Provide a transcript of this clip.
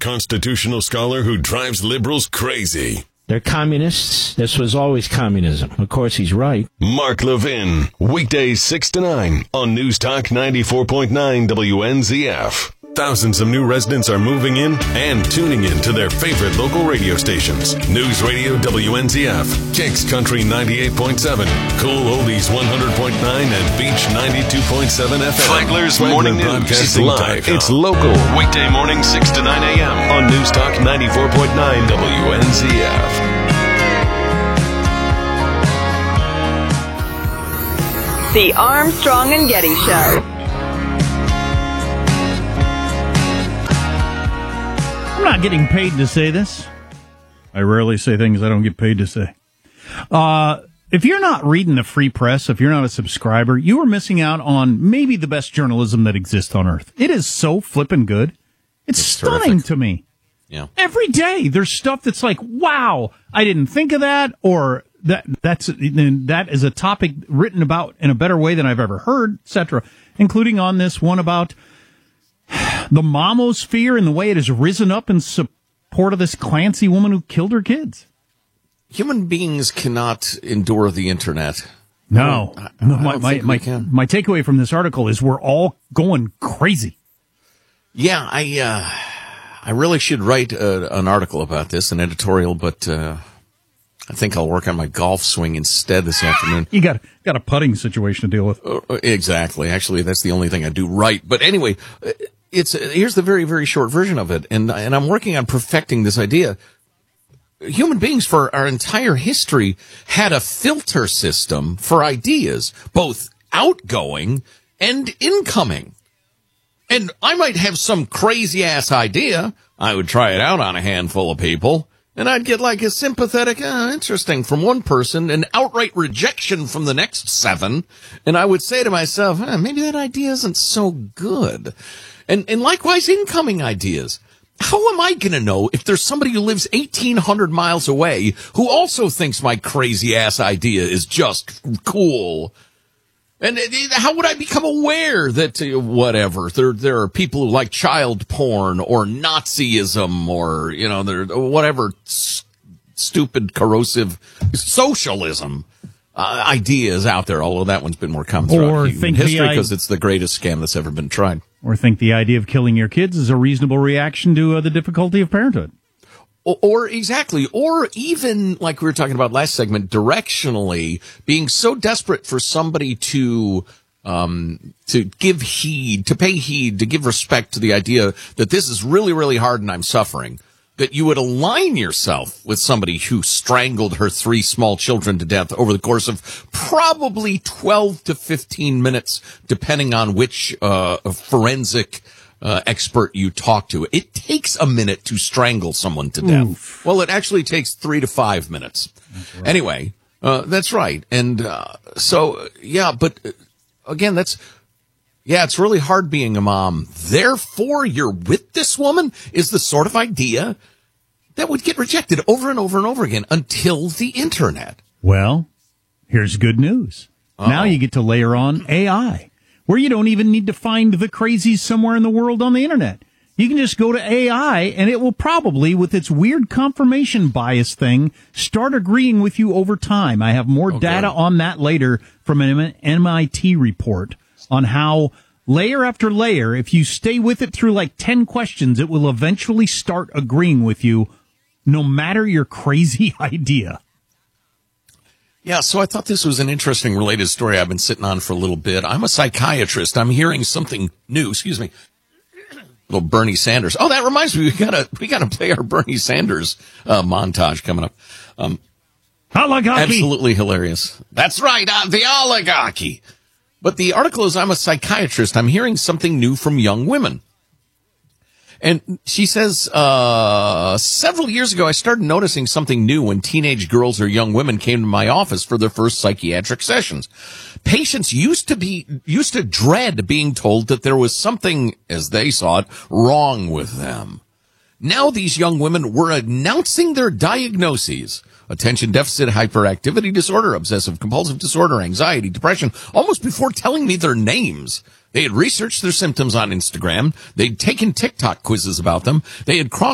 constitutional scholar who drives liberals crazy. They're communists. This was always communism. Of course, he's right. Mark Levin, weekdays 6 to 9 on News Talk 94.9 WNZF. Thousands of new residents are moving in and tuning in to their favorite local radio stations. News Radio WNZF, Kicks Country 98.7, Cool Oldies 100.9, and Beach 92.7 FM. Flagler's Morning News is live. It's local. Weekday morning 6 to 9 a.m. on News Talk 94.9 WNZF. The Armstrong and Getty Show. I'm not getting paid to say this. I rarely say things I don't get paid to say. If you're not reading the free press, if you're not a subscriber, you are missing out on maybe the best journalism that exists on earth. It is so flippin' good. It's stunning terrific to me. Yeah. Every day there's stuff that's like, wow, I didn't think of that, or that is a topic written about in a better way than I've ever heard, etc., including on this one about the momosphere and the way it has risen up in support of this Clancy woman who killed her kids. Human beings cannot endure the internet. No. My my takeaway from this article is we're all going crazy. Yeah, I really should write an article about this, an editorial, but I think I'll work on my golf swing instead this afternoon. You got a putting situation to deal with. Exactly. Actually, that's the only thing I do right. But anyway, here's the very, very short version of it, and I'm working on perfecting this idea. Human beings for our entire history had a filter system for ideas, both outgoing and incoming. And I might have some crazy-ass idea. I would try it out on a handful of people, and I'd get like a sympathetic, interesting from one person, an outright rejection from the next 7. And I would say to myself, maybe that idea isn't so good. And likewise, incoming ideas. How am I going to know if there's somebody who lives 1,800 miles away who also thinks my crazy-ass idea is just cool? And how would I become aware that, whatever, there are people who like child porn or Nazism or, whatever stupid, corrosive socialism ideas out there, although that one's been more common throughout human history because it's the greatest scam that's ever been tried. Or think the idea of killing your kids is a reasonable reaction to the difficulty of parenthood. Or exactly, or even, like we were talking about last segment, directionally, being so desperate for somebody to give heed, to pay heed, to give respect to the idea that this is really, really hard and I'm suffering, that you would align yourself with somebody who strangled her 3 small children to death over the course of probably 12 to 15 minutes, depending on which forensic expert you talk to. It takes a minute to strangle someone to death. Oof. Well, it actually takes 3 to 5 minutes. Right. Anyway, that's right. And but again, it's really hard being a mom. Therefore, you're with this woman is the sort of idea that would get rejected over and over and over again until the internet. Well, here's good news. Uh-oh. Now you get to layer on AI, where you don't even need to find the crazies somewhere in the world on the internet. You can just go to AI, and it will probably, with its weird confirmation bias thing, start agreeing with you over time. I have more data on that later from an MIT report on how layer after layer, if you stay with it through like 10 questions, it will eventually start agreeing with you, no matter your crazy idea. Yeah, so I thought this was an interesting related story I've been sitting on for a little bit. I'm a psychiatrist. I'm hearing something new. Excuse me. Little Bernie Sanders. Oh, that reminds me, we gotta play our Bernie Sanders montage coming up. Oligarchy. Absolutely hilarious. That's right, the oligarchy. But the article is, I'm a psychiatrist. I'm hearing something new from young women. And she says, several years ago, I started noticing something new when teenage girls or young women came to my office for their first psychiatric sessions. Patients used to dread being told that there was something, as they saw it, wrong with them. Now these young women were announcing their diagnoses. Attention deficit hyperactivity disorder, obsessive compulsive disorder, anxiety, depression, almost before telling me their names. They had researched their symptoms on Instagram. They'd taken TikTok quizzes about them. They had crossed